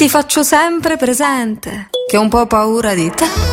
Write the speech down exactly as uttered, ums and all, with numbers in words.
ti faccio sempre presente che ho un po' paura di te.